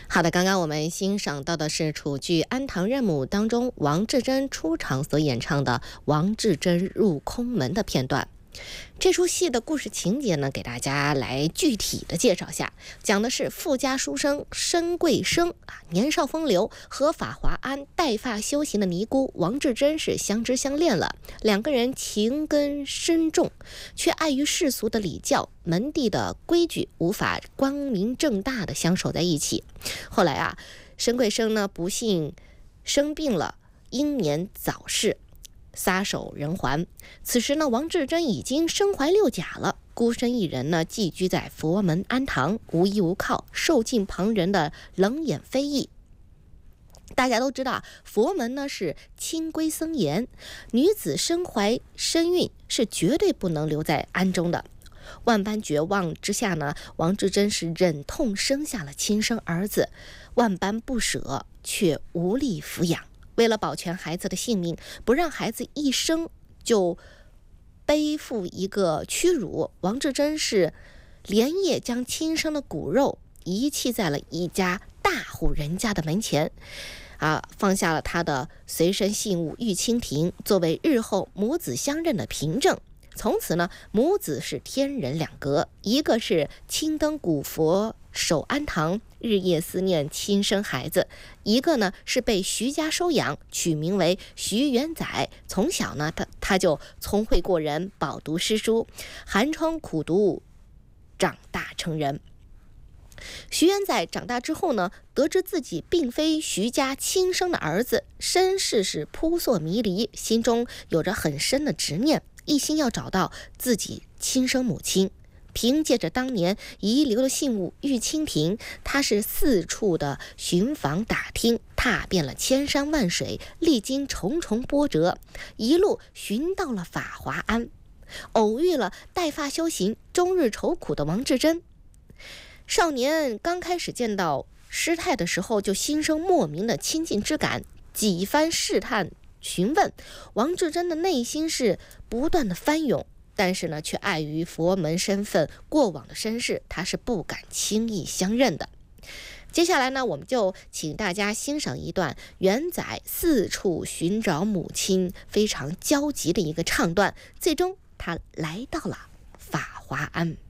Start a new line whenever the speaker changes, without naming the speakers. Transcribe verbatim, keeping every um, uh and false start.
好的，刚刚我们欣赏到的是楚剧《安堂任母》当中王志珍出场所演唱的《王志珍入空门》的片段。这出戏的故事情节呢，给大家来具体的介绍下，讲的是富家书生申贵生啊，年少风流，和法华庵带发修行的尼姑王志珍是相知相恋了，两个人情根深重，却碍于世俗的礼教、门第的规矩，无法光明正大的相守在一起。后来啊，申贵生呢不幸生病了，英年早逝，撒手人寰。此时呢，王志珍已经身怀六甲了，孤身一人呢，寄居在佛门庵堂，无依无靠，受尽旁人的冷眼非议。大家都知道，佛门呢是清规森严，女子身怀身孕是绝对不能留在庵中的。万般绝望之下呢，王志珍是忍痛生下了亲生儿子，万般不舍，却无力抚养。为了保全孩子的性命，不让孩子一生就背负一个屈辱，王志珍是连夜将亲生的骨肉遗弃在了一家大户人家的门前，啊，放下了他的随身信物玉蜻蜓，作为日后母子相认的凭证。从此呢，母子是天人两隔，一个是青灯古佛守庵堂，日夜思念亲生孩子；一个呢是被徐家收养，取名为徐元载。从小呢，他他就聪慧过人，饱读诗书，寒窗苦读，长大成人。徐元载长大之后呢，得知自己并非徐家亲生的儿子，身世是扑朔迷离，心中有着很深的执念，一心要找到自己亲生母亲。凭借着当年遗留的信物玉蜻蜓，他是四处的寻访打听，踏遍了千山万水，历经重重波折，一路寻到了法华庵，偶遇了带发修行、终日愁苦的王志珍。少年刚开始见到师太的时候，就心生莫名的亲近之感，几番试探询问，王志珍的内心是不断的翻涌，但是呢，却碍于佛门身份、过往的身世，他是不敢轻易相认的。接下来呢，我们就请大家欣赏一段元载四处寻找母亲非常焦急的一个唱段，最终他来到了法华庵。